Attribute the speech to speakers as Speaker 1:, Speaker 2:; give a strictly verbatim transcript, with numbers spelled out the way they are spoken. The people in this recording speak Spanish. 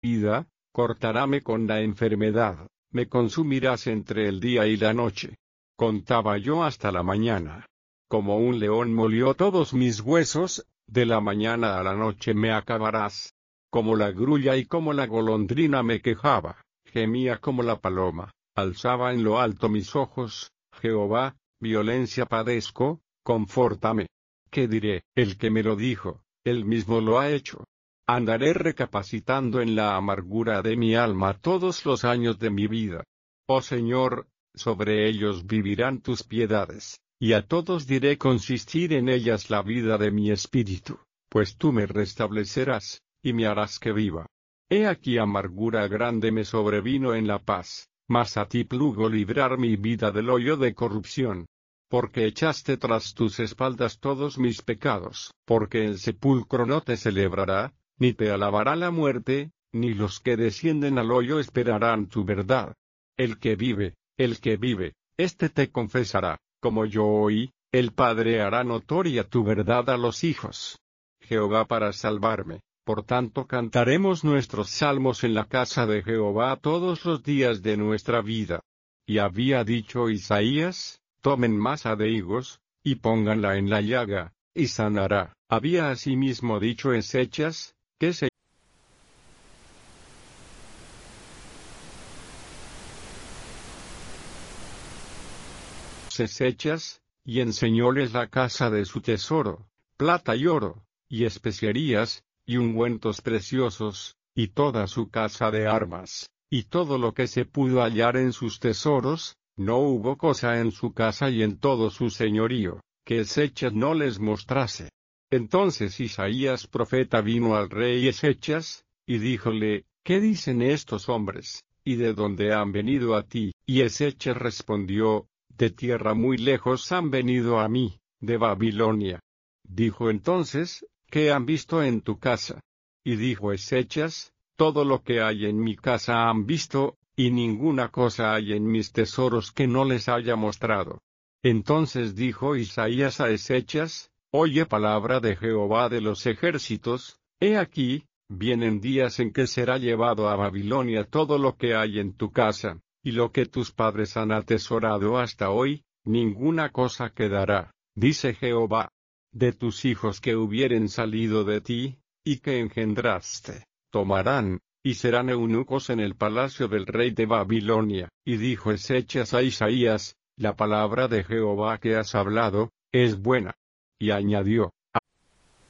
Speaker 1: vida, cortaráme con la enfermedad, me consumirás entre el día y la noche. Contaba yo hasta la mañana. Como un león molió todos mis huesos, de la mañana a la noche me acabarás. Como la grulla y como la golondrina me quejaba, gemía como la paloma, alzaba en lo alto mis ojos, Jehová, violencia padezco, confórtame. ¿Qué diré? El que me lo dijo, él mismo lo ha hecho. Andaré recapacitando en la amargura de mi alma todos los años de mi vida. Oh Señor, sobre ellos vivirán tus piedades, y a todos diré consistir en ellas la vida de mi espíritu, pues tú me restablecerás, y me harás que viva. He aquí amargura grande me sobrevino en la paz, mas a ti plugo librar mi vida del hoyo de corrupción. Porque echaste tras tus espaldas todos mis pecados, porque el sepulcro no te celebrará, ni te alabará la muerte, ni los que descienden al hoyo esperarán tu verdad. El que vive, el que vive, éste te confesará, como yo oí, el Padre hará notoria tu verdad a los hijos. Jehová para salvarme, por tanto cantaremos nuestros salmos en la casa de Jehová todos los días de nuestra vida. Y había dicho Isaías, tomen masa de higos, y pónganla en la llaga, y sanará. Había asimismo dicho Ezechas, que se Ezechas, y enseñóles la casa de su tesoro, plata y oro, y especierías, y ungüentos preciosos, y toda su casa de armas, y todo lo que se pudo hallar en sus tesoros. No hubo cosa en su casa y en todo su señorío, que Ezechas no les mostrase. Entonces Isaías profeta vino al rey Ezechas, y díjole, ¿qué dicen estos hombres, y de dónde han venido a ti? Y Ezechas respondió, de tierra muy lejos han venido a mí, de Babilonia. Dijo entonces, ¿qué han visto en tu casa? Y dijo Ezechas, todo lo que hay en mi casa han visto, y ninguna cosa hay en mis tesoros que no les haya mostrado. Entonces dijo Isaías a Ezechas, oye palabra de Jehová de los ejércitos, he aquí, vienen días en que será llevado a Babilonia todo lo que hay en tu casa, y lo que tus padres han atesorado hasta hoy, ninguna cosa quedará, dice Jehová. De tus hijos que hubieren salido de ti, y que engendraste, tomarán, y serán eunucos en el palacio del rey de Babilonia. Y dijo Ezechas a Isaías, la palabra de Jehová que has hablado, es buena. Y añadió,